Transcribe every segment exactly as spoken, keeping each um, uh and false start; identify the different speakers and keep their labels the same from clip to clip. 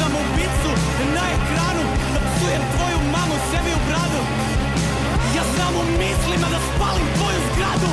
Speaker 1: samo bicu na ekranu, da psujem tvoju mamu sebi u bradu. Ja samo myslím a da spalim tvoju zgradu.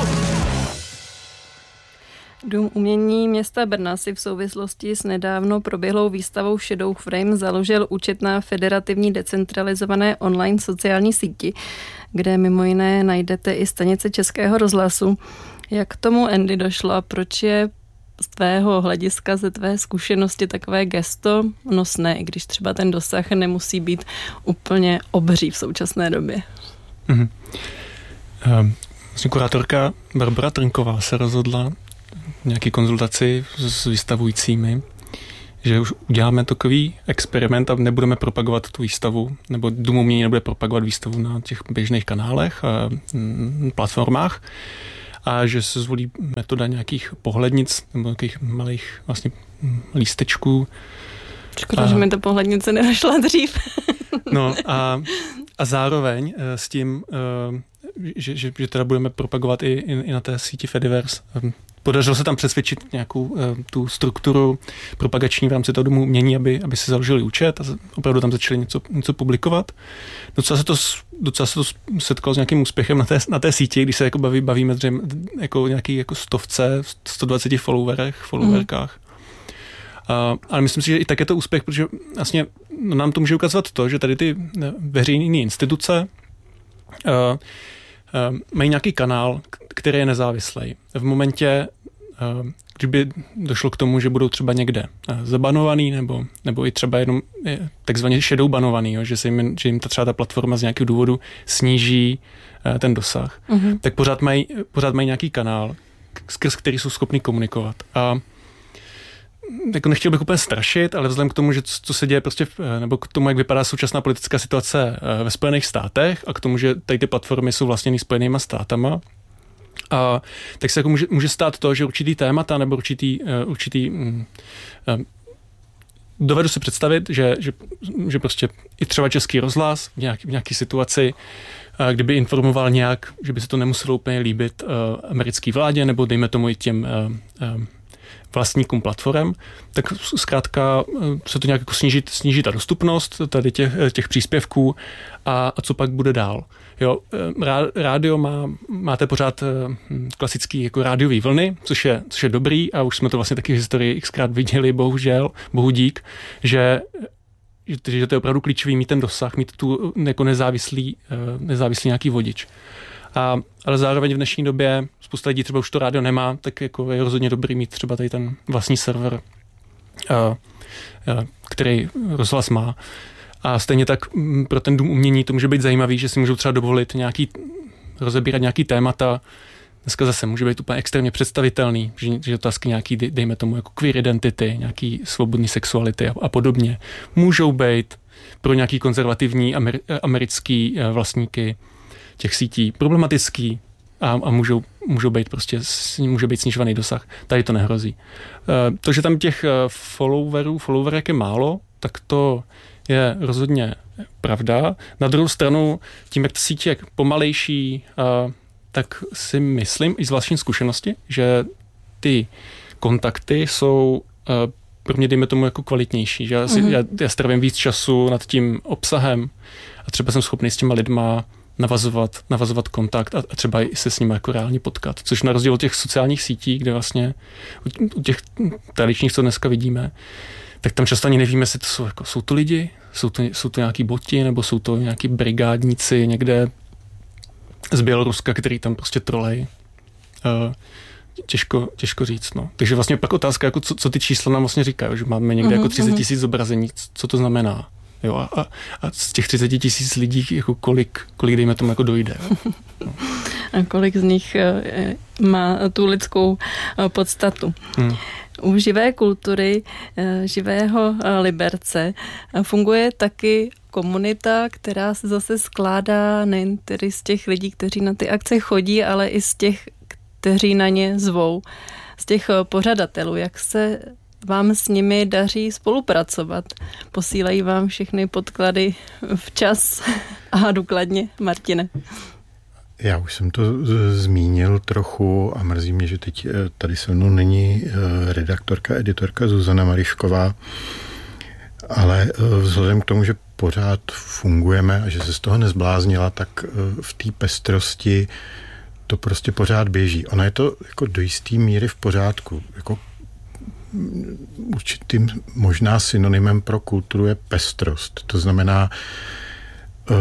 Speaker 2: Dům umění města Brna si v souvislosti s nedávno proběhlou výstavou Shadow Frame založil účet na federativní decentralizované online sociální síti, kde mimo jiné najdete i stanice Českého rozhlasu. Jak k tomu, Andy, došlo a proč je z tvého hlediska, ze tvé zkušenosti takové gesto nosné, i když třeba ten dosah nemusí být úplně obří v současné době?
Speaker 3: Mm-hmm. Um, vlastně kurátorka Barbara Trnková se rozhodla v nějaké konzultaci s vystavujícími, že už uděláme takový experiment a nebudeme propagovat tu výstavu, nebo Dům umění nebude propagovat výstavu na těch běžných kanálech a platformách, a že se zvolí metoda nějakých pohlednic nebo nějakých malých vlastně lístečků.
Speaker 2: Škoda, a, že mi ta pohlednice nenašla dřív.
Speaker 3: No a, a zároveň s tím, že, že, že teda budeme propagovat i, i na té síti Fediverse. Podařilo se tam přesvědčit nějakou tu strukturu propagační v rámci toho Domu umění, aby, aby si založili účet a opravdu tam začali něco, něco publikovat. Docela se to, docela se to setkalo s nějakým úspěchem na té, na té síti, když se jako baví, bavíme dřem, jako nějaký jako stovce, sto dvacet followerech, followerkách. Mm. Uh, ale myslím si, že i tak je to úspěch, protože vlastně no, nám to může ukazovat to, že tady ty veřejné instituce uh, uh, mají nějaký kanál, který je nezávislý. V momentě, uh, kdyby došlo k tomu, že budou třeba někde uh, zabanovaný, nebo, nebo i třeba jenom takzvaně shadow banovaný, jo, že, se jim, že jim ta třeba ta platforma z nějakého důvodu sníží uh, ten dosah, mm-hmm. tak pořád mají, pořád mají nějaký kanál, skrz který jsou schopni komunikovat. A jako nechtěl bych úplně strašit, ale vzhledem k tomu, že co se děje prostě, nebo k tomu, jak vypadá současná politická situace ve Spojených státech a k tomu, že tady ty platformy jsou vlastněný Spojenýma státama, a tak se jako může, může stát to, že určitý témata nebo určitý, určitý um, um, dovedu si představit, že, že, že prostě i třeba Český rozhlas v nějaké, v nějaké situaci, kdyby informoval nějak, že by se to nemuselo úplně líbit uh, americké vládě, nebo dejme tomu i těm uh, um, vlastníkům platform, tak zkrátka se to nějak jako sníží, sníží ta dostupnost tady těch, těch příspěvků a, a co pak bude dál. Jo, rádio má, máte pořád klasický jako rádiový vlny, což je, což je dobrý a už jsme to vlastně taky v historii xkrát viděli, bohužel, bohu dík, že že, že to je opravdu klíčový mít ten dosah, mít tu jako nezávislý, nezávislý nějaký vodič. A, ale zároveň v dnešní době spousta lidí třeba už to rádio nemá, tak jako je rozhodně dobrý mít třeba tady ten vlastní server, a, a, který rozhlas má. A stejně tak pro ten Dům umění to může být zajímavý, že si můžou třeba dovolit nějaký, rozebírat nějaký témata. Dneska zase může být úplně extrémně představitelný, že, že otázky nějaký, dejme tomu, jako queer identity, nějaký svobodný sexuality a, a podobně. Můžou být pro nějaký konzervativní amer, americký vlastníky těch sítí problematický a, a můžou, můžou být prostě, může být snižovaný dosah. Tady to nehrozí. E, to, že tam těch followerů, followerek je málo, tak to je rozhodně pravda. Na druhou stranu, tím, jak ta síť je pomalejší, a, tak si myslím i z vlastní zkušenosti, že ty kontakty jsou a, pro mě, dejme tomu, jako kvalitnější. Že já, si, mm-hmm. já, já strávím víc času nad tím obsahem a třeba jsem schopný s těma lidma navazovat, navazovat kontakt a třeba i se s nimi jako reálně potkat. Což na rozdíl od těch sociálních sítí, kde vlastně u těch tradičních, co dneska vidíme, tak tam často ani nevíme, jestli to jsou, jako, jsou to lidi, jsou to, jsou to nějaký boti, nebo jsou to nějaký brigádníci někde z Běloruska, který tam prostě trolej. Uh, těžko, těžko říct. No. Takže vlastně pak otázka, jako co, co ty čísla nám vlastně říkají, že máme někde uh-huh, jako třicet tisíc zobrazení, co to znamená. Jo, a, a, a z těch třicet tisíc lidí, jako kolik, kolik dejme tomu jako dojde. No.
Speaker 2: A kolik z nich má tu lidskou podstatu. Hmm. U živé kultury, živého Liberce funguje taky komunita, která se zase skládá nejen tedy z těch lidí, kteří na ty akce chodí, ale i z těch, kteří na ně zvou, z těch pořadatelů. Jak se vám s nimi daří spolupracovat? Posílají vám všechny podklady včas a důkladně, Martine?
Speaker 4: Já už jsem to z- zmínil trochu a mrzí mě, že teď tady se mnou není redaktorka, editorka Zuzana Marišková, Ale vzhledem k tomu, že pořád fungujeme a že se z toho nezbláznila, tak v té pestrosti to prostě pořád běží. Ono je to jako do jistý míry v pořádku. Jako určitým možná synonymem pro kulturu je pestrost. To znamená, uh,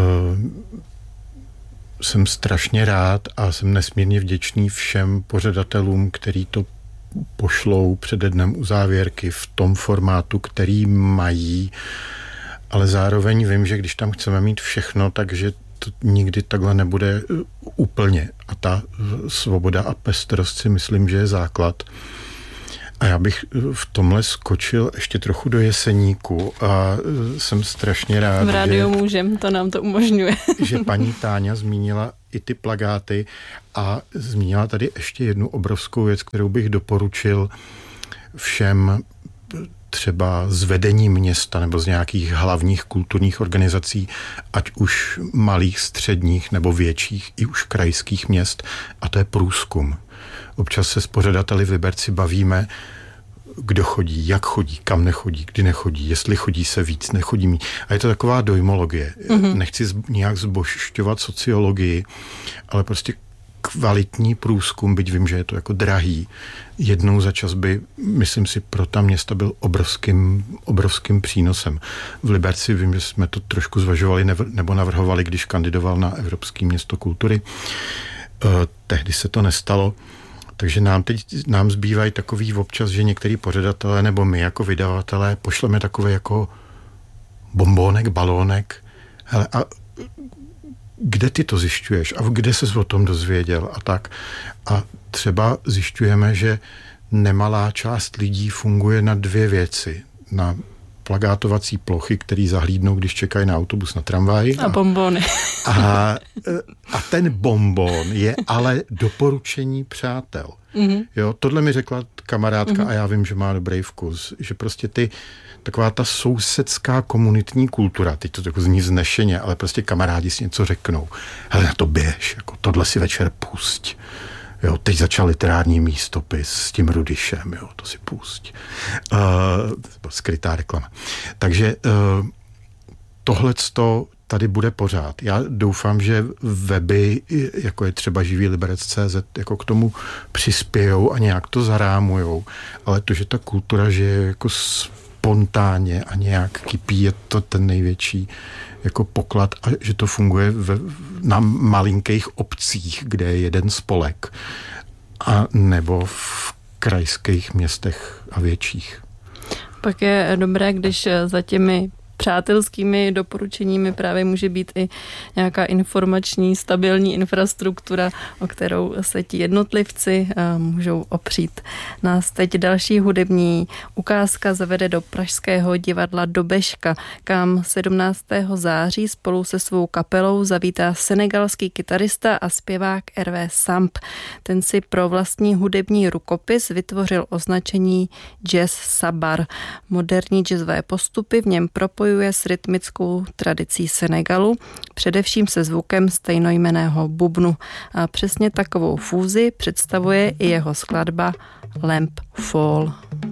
Speaker 4: jsem strašně rád a jsem nesmírně vděčný všem pořadatelům, který to pošlou přede dnem uzávěrky v tom formátu, který mají, ale zároveň vím, že když tam chceme mít všechno, takže to nikdy takhle nebude úplně. A ta svoboda a pestrost si myslím, že je základ. A já bych v tomhle skočil ještě trochu do Jeseníku a jsem strašně rád,
Speaker 2: v rádiu
Speaker 4: že,
Speaker 2: můžem, to nám to umožňuje.
Speaker 4: že paní Táňa zmínila i ty plakáty a zmínila tady ještě jednu obrovskou věc, kterou bych doporučil všem třeba z vedení města nebo z nějakých hlavních kulturních organizací, ať už malých, středních nebo větších, i už krajských měst, a to je průzkum. Občas se s pořadateli v Liberci bavíme, kdo chodí, jak chodí, kam nechodí, kdy nechodí, jestli chodí se víc, nechodí míň. A je to taková dojmologie. Mm-hmm. Nechci nějak zbožšťovat sociologii, ale prostě kvalitní průzkum, byť vím, že je to jako drahý. Jednou za čas by, myslím si, pro ta města byl obrovským, obrovským přínosem. V Liberci vím, že jsme to trošku zvažovali nebo navrhovali, když kandidoval na Evropské město kultury. Eh, tehdy se to nestalo. Takže nám teď nám zbývají takový občas, že některý pořadatelé nebo my jako vydavatelé pošleme takový jako bombónek, balónek. Hele, a kde ty to zjišťuješ a kde ses o tom dozvěděl a tak. A třeba zjišťujeme, že nemalá část lidí funguje na dvě věci. Na plakátovací plochy, který zahlídnou, když čekají na autobus, na tramvaj.
Speaker 2: A, a bombony.
Speaker 4: A, a ten bombon je ale doporučení přátel. Mm-hmm. Jo, tohle mi řekla kamarádka mm-hmm. a já vím, že má dobrý vkus. Že prostě ty, taková ta sousedská komunitní kultura, teď to tak zní vznešeně, ale prostě kamarádi si něco řeknou. Hele, na to běž, jako tohle si večer pusť. Jo, teď začal literární místopis s tím Rudyšem, jo, to si pusť. Uh, skrytá reklama. Takže uh, tohleto tady bude pořád. Já doufám, že weby, jako je třeba živý liberec tečka cé zet, jako k tomu přispějou a nějak to zarámujou. Ale to, že ta kultura žije jako spontánně a nějak kypí, je to ten největší jako poklad a že to funguje v, na malinkých obcích, kde je jeden spolek a nebo v krajských městech a větších.
Speaker 2: Pak je dobré, když za těmi přátelskými doporučeními právě může být i nějaká informační, stabilní infrastruktura, o kterou se ti jednotlivci můžou opřít. Nás teď další hudební ukázka zavede do pražského divadla Dobeška, kam sedmnáctého září spolu se svou kapelou zavítá senegalský kytarista a zpěvák Hervé Samp. Ten si pro vlastní hudební rukopis vytvořil označení Jazz Sabar. Moderní jazzové postupy v něm propojují s rytmickou tradicí Senegalu, především se zvukem stejnojmenného bubnu. A přesně takovou fúzi představuje i jeho skladba Lamp Fall.